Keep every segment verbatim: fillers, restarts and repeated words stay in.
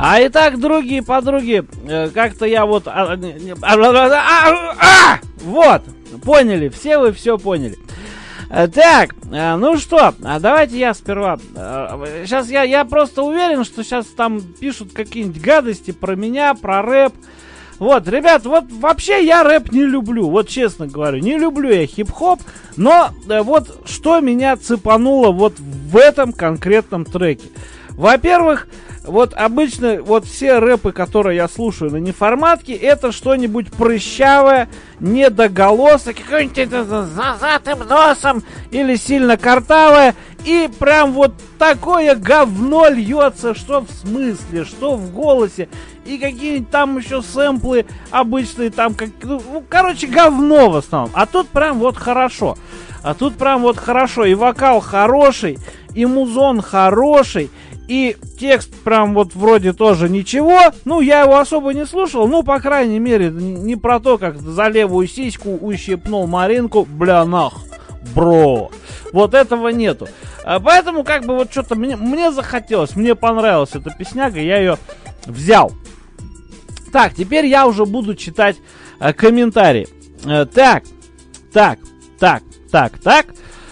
А итак, другие подруги, э, как-то я вот... А, а, а, а, вот, поняли, все вы все поняли. Э, так, э, ну что, а давайте я сперва... Э, сейчас я, я просто уверен, что сейчас там пишут какие-нибудь гадости про меня, про рэп. Вот, ребят, вот вообще я рэп не люблю, вот честно говорю, не люблю я хип-хоп, но э, вот что меня цепануло вот в этом конкретном треке. Во-первых, вот обычно вот все рэпы, которые я слушаю на неформатке, это что-нибудь прыщавое, недоголосок, какой-нибудь это с зажатым носом или сильно картавое, и прям вот такое говно льется, что в смысле, что в голосе, и какие-нибудь там еще сэмплы обычные, там, как, ну, короче, говно в основном. А тут прям вот хорошо, а тут прям вот хорошо, и вокал хороший, и музон хороший, и текст прям вот вроде тоже ничего. Ну, я его особо не слушал. Ну, по крайней мере, не про то, как за левую сиську ущипнул Маринку. Бля, нах, бро. Вот этого нету. А поэтому, как бы, вот что-то мне, мне захотелось. Мне понравилась эта песняга, я ее взял. Так, теперь я уже буду читать э, комментарии. Э, так, так, так, так, так.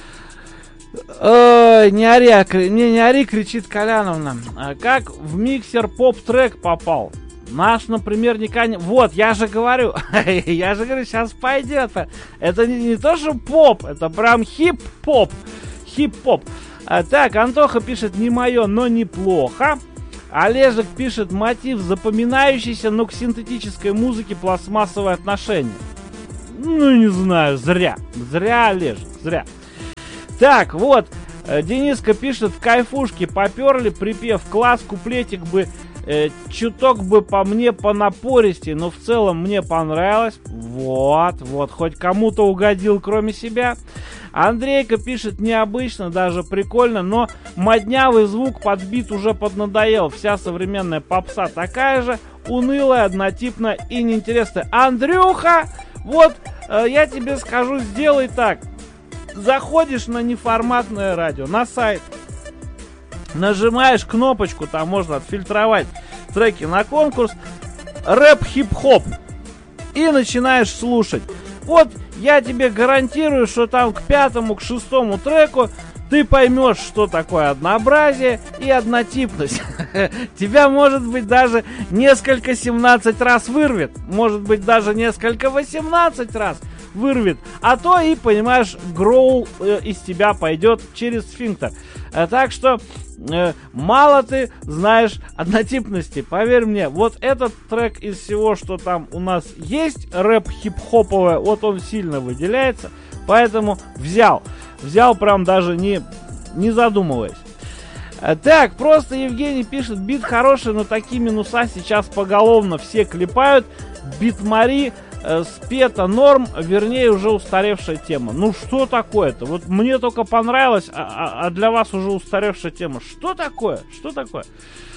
Ой, не ори, а, не, не ори, кричит Коляновна. А как в миксер поп-трек попал? Наш, например, никогда не... Вот, я же говорю, я же говорю, сейчас пойдет. Это не, не то, что поп, это прям хип-поп. Хип-поп. А, так, Антоха пишет, не мое, но неплохо. Олежек пишет, мотив запоминающийся, но к синтетической музыке пластмассовое отношение. Ну, не знаю, зря. Зря, Олежек, зря. Так, вот, Дениска пишет, в кайфушке поперли, припев класс, куплетик бы, э, чуток бы по мне понапористей, но в целом мне понравилось. Вот, вот, хоть кому-то угодил, кроме себя. Андрейка пишет, необычно, даже прикольно, но моднявый звук под бит уже поднадоел. Вся современная попса такая же, унылая, однотипная и неинтересная. Андрюха, вот, э, я тебе скажу, сделай так. Заходишь на неформатное радио, на сайт, нажимаешь кнопочку, там можно отфильтровать треки на конкурс, рэп хип-хоп, и начинаешь слушать. Вот я тебе гарантирую, что там к пятому, к шестому треку ты поймешь, что такое однообразие и однотипность. Тебя, может быть, даже несколько семнадцать раз вырвет, может быть, даже несколько восемнадцать раз вырвет, а то и, понимаешь, гроул э, из тебя пойдет через сфинктер. Э, так что э, мало ты знаешь однотипности, поверь мне. Вот этот трек из всего, что там у нас есть, рэп хип-хоповый, вот он сильно выделяется, поэтому взял. Взял прям даже не, не задумываясь. Э, так, просто Евгений пишет, бит хороший, но такие минуса сейчас поголовно все клепают. Битмари спета норм, вернее, уже устаревшая тема. Ну, что такое-то? Вот мне только понравилось, а, а для вас уже устаревшая тема. Что такое? Что такое?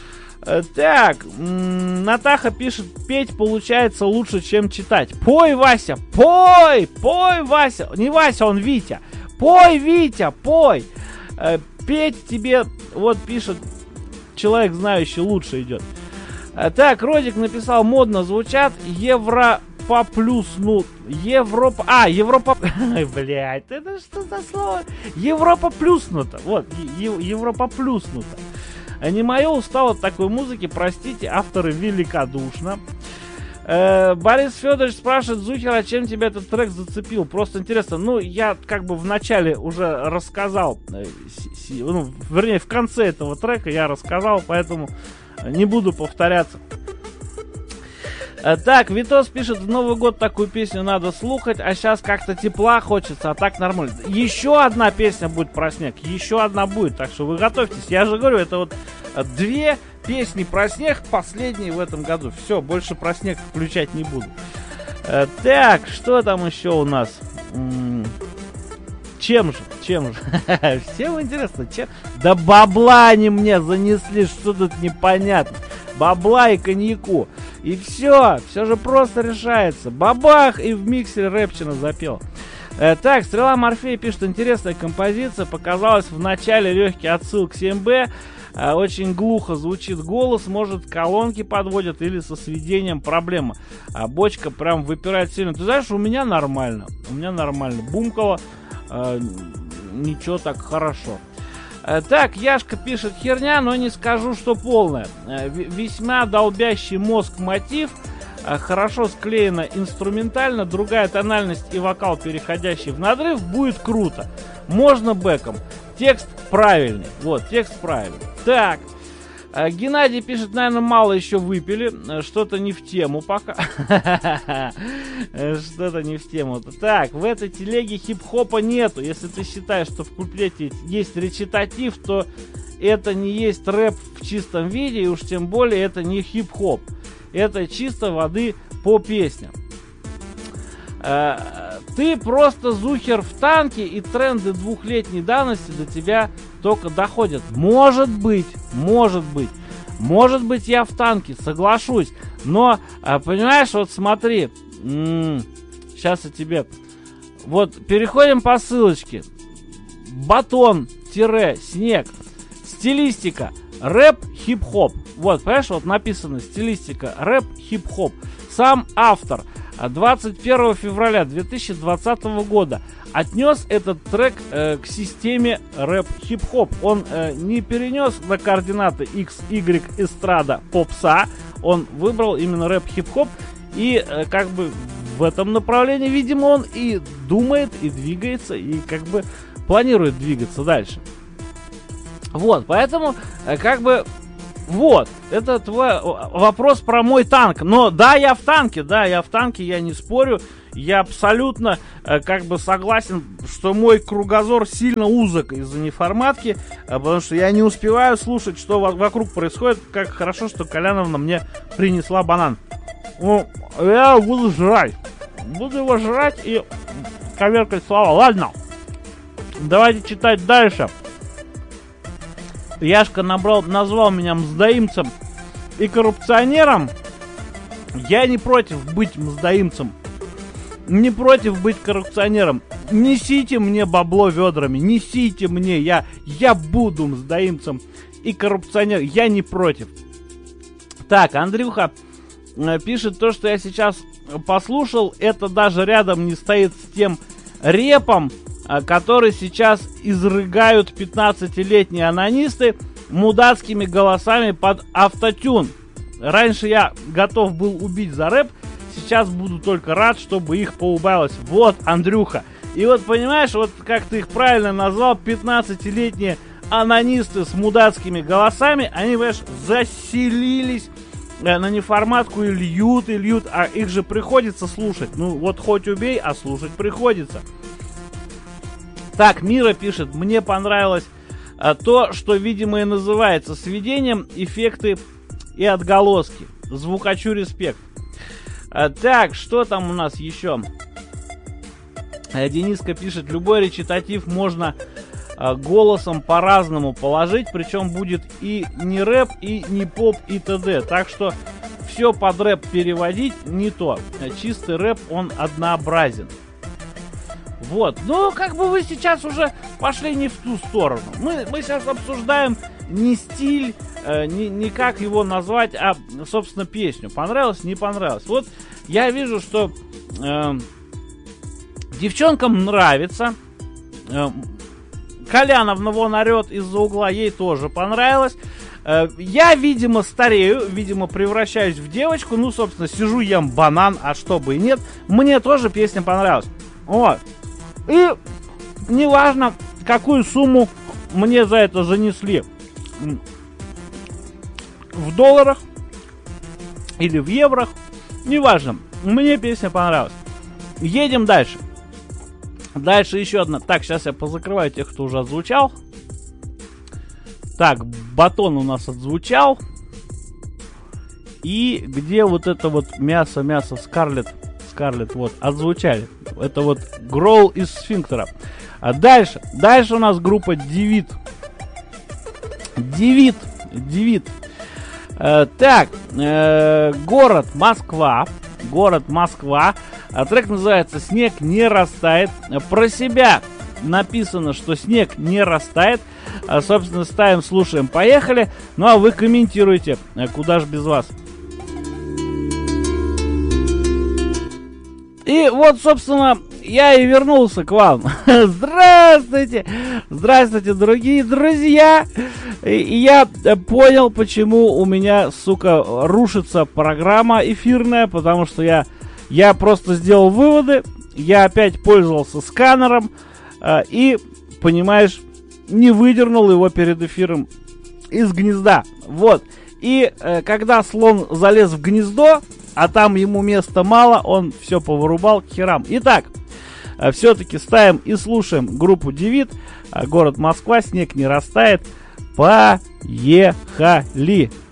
Так, Натаха пишет, петь получается лучше, чем читать. Пой, Вася, пой, пой, Вася. Не Вася, он Витя. Пой, Витя, пой. Петь тебе, вот пишет, человек знающий лучше идет. Так, Родик написал, модно звучат, евро... Поплюснут. Европа... А, Европа... Блять, это что за слово? Европа плюснута. Вот, е- Европа плюснута. Не мое устало от такой музыки, простите, авторы великодушно. Э, Борис Федорович спрашивает, Зухер, а чем тебя этот трек зацепил? Просто интересно. Ну, я как бы в начале уже рассказал, э, с- с- ну, вернее, в конце этого трека я рассказал, поэтому не буду повторяться. Так, Витос пишет, в Новый год такую песню надо слухать, а сейчас как-то тепла хочется, а так нормально. Еще одна песня будет про снег, еще одна будет, так что вы готовьтесь. Я же говорю, это вот две песни про снег, последние в этом году. Все, больше про снег включать не буду. Так, что там еще у нас? Чем же? Чем же? Всем интересно, чем? Да бабла они мне занесли, что тут непонятно. Бабла и коньяку. И все, все же просто решается. Бабах, и в миксере рэпчина запел. Э, так, Стрела Морфея пишет, интересная композиция. Показалась в начале легкий отсыл к семь бэ. э, очень глухо звучит голос, может колонки подводят или со сведением проблема. А бочка прям выпирает сильно. Ты знаешь, у меня нормально. У меня нормально. Бумкало. Э, ничего, так хорошо. Э, так, Яшка пишет херня, но не скажу, что полная. Э, весьма долбящий мозг мотив. Хорошо склеено инструментально, другая тональность и вокал, переходящий в надрыв, будет круто. Можно бэком. Текст правильный. Вот, текст правильный. Так. Геннадий пишет, наверное, мало еще выпили. Что-то не в тему пока. Что-то не в тему. Так, в этой телеге хип-хопа нету. Если ты считаешь, что в куплете есть речитатив, то это не есть рэп в чистом виде, и уж тем более это не хип-хоп. Это чисто воды по песням. Э, ты просто зухер в танке, и тренды двухлетней давности до тебя только доходят. Может быть, может быть. Может быть, я в танке, соглашусь. Но, э, понимаешь, вот смотри. М-м, сейчас я тебе... Вот, переходим по ссылочке. Батон-снег. Стилистика. Рэп, хип-хоп. Вот, понимаешь, вот написано стилистика рэп, хип-хоп. Сам автор двадцать первого февраля две тысячи двадцатого года отнес этот трек э, к системе рэп, хип-хоп. Он э, не перенес на координаты X, Y, эстрада, попса. Он выбрал именно рэп, хип-хоп. И э, как бы в этом направлении, видимо, он и думает, и двигается, и как бы планирует двигаться дальше. Вот, поэтому, как бы, вот, это твой вопрос про мой танк. Но да, я в танке, да, я в танке, я не спорю. Я абсолютно, как бы, согласен, что мой кругозор сильно узок из-за неформатки, потому что я не успеваю слушать, что вокруг происходит. Как хорошо, что Коляновна мне принесла банан. Ну, я буду жрать. Буду его жрать и коверкать слова. Ладно, давайте читать дальше. Яшка набрал, назвал меня мздоимцем и коррупционером. Я не против быть мздоимцем. Не против быть коррупционером. Несите мне бабло ведрами. Несите мне. Я, я буду мздоимцем и коррупционером. Я не против. Так, Андрюха э, пишет то, что я сейчас послушал. Это даже рядом не стоит с тем репом, который сейчас изрыгают пятнадцатилетние анонисты мудацкими голосами под автотюн. Раньше я готов был убить за рэп, сейчас буду только рад, чтобы их поубавилось. Вот, Андрюха. И вот, понимаешь, вот как ты их правильно назвал, пятнадцатилетние анонисты с мудацкими голосами, они, понимаешь, заселились на неформатку и льют, и льют, а их же приходится слушать. Ну, вот хоть убей, а слушать приходится. Так, Мира пишет, мне понравилось а, то, что, видимо, и называется сведением, эффекты и отголоски. Звукачу респект. А, так, что там у нас еще? А, Дениска пишет, любой речитатив можно а, голосом по-разному положить, причем будет и не рэп, и не поп, и т.д. Так что все под рэп переводить не то. А, чистый рэп, он однообразен. Вот, ну, как бы вы сейчас уже пошли не в ту сторону. Мы, мы сейчас обсуждаем не стиль, э, не, не как его назвать, а, собственно, песню. Понравилось, не понравилось. Вот я вижу, что э, девчонкам нравится. Э, Коляновна вон орет из-за угла, ей тоже понравилось. Э, я, видимо, старею, видимо, превращаюсь в девочку. Ну, собственно, сижу, ем банан, а что бы и нет. Мне тоже песня понравилась. Вот. И неважно, какую сумму мне за это занесли. В долларах или в еврох. Неважно. Мне песня понравилась. Едем дальше. Дальше еще одна. Так, сейчас я позакрываю тех, кто уже отзвучал. Так, батон у нас отзвучал. И где вот это вот мясо, мясо, Скарлетт. Скарлетт, вот, отзвучали. Это вот Гроул из Сфинктера. А дальше, дальше у нас группа Девит. Девит, Девит. Э, так, э, город Москва. Город Москва. А трек называется «Снег не растает». Про себя написано, что снег не растает. А, собственно, ставим, слушаем, поехали. Ну а вы комментируйте, куда же без вас. И вот, собственно, я и вернулся к вам. Здравствуйте! Здравствуйте, дорогие друзья! И я понял, почему у меня, сука, рушится программа эфирная, потому что я, я просто сделал выводы, я опять пользовался сканером э, и, понимаешь, не выдернул его перед эфиром из гнезда. Вот. И э, когда слон залез в гнездо, а там ему места мало, он все повырубал к херам. Итак, э, все-таки ставим и слушаем группу Девит, э, город Москва, снег не растает. Поехали!